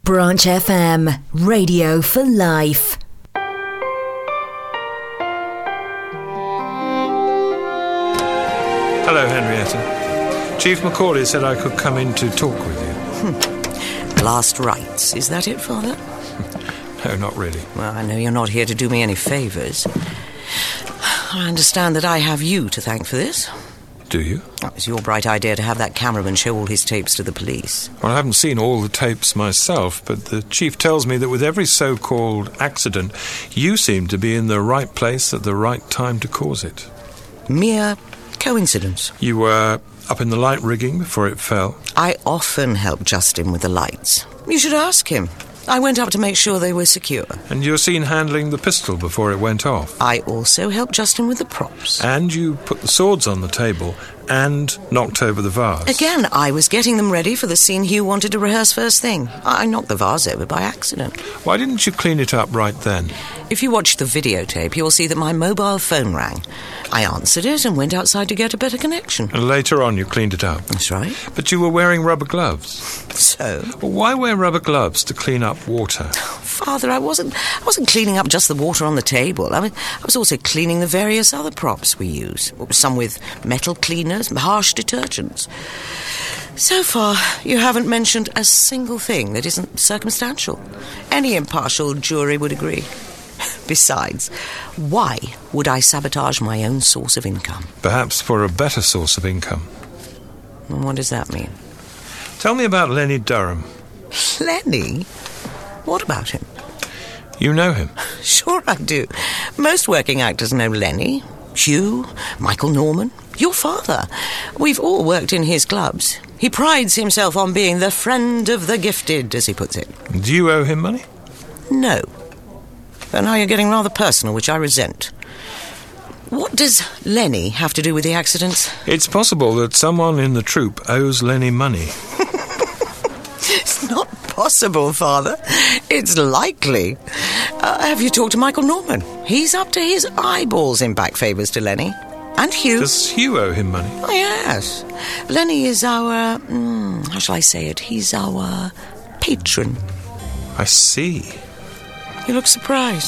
Branch FM, radio for life. Hello, Henrietta. Chief Macaulay said I could come in to talk with you. Last rites, is that it, Father? No, not really. Well, I know you're not here to do me any favours. I understand that I have you to thank for this. Do you? It was your bright idea to have that cameraman show all his tapes to the police. Well, I haven't seen all the tapes myself, but the chief tells me that with every so-called accident, you seem to be in the right place at the right time to cause it. Mere coincidence. You were up in the light rigging before it fell? I often help Justin with the lights. You should ask him. I went up to make sure they were secure. And you were seen handling the pistol before it went off? I also helped Justin with the props. And you put the swords on the table and knocked over the vase? Again, I was getting them ready for the scene Hugh wanted to rehearse first thing. I knocked the vase over by accident. Why didn't you clean it up right then? If you watch the videotape, you'll see that my mobile phone rang. I answered it and went outside to get a better connection. And later on you cleaned it up? That's right. But you were wearing rubber gloves. So? Well, why wear rubber gloves to clean up water? Father, I wasn't cleaning up just the water on the table. I was also cleaning the various other props we use. Some with metal cleaners, harsh detergents. So far, you haven't mentioned a single thing that isn't circumstantial. Any impartial jury would agree. Besides, why would I sabotage my own source of income? Perhaps for a better source of income. And what does that mean? Tell me about Lenny Durham. Lenny? What about him? You know him? Sure I do. Most working actors know Lenny. Hugh, Michael Norman, your father. We've all worked in his clubs. He prides himself on being the friend of the gifted, as he puts it. Do you owe him money? No. But now you're getting rather personal, which I resent. What does Lenny have to do with the accidents? It's possible that someone in the troupe owes Lenny money. It's not possible, Father. It's likely. Have you talked to Michael Norman? He's up to his eyeballs in back favours to Lenny. And Hugh. Does Hugh owe him money? Oh, yes. Lenny is our... how shall I say it? He's our patron. I see. You look surprised.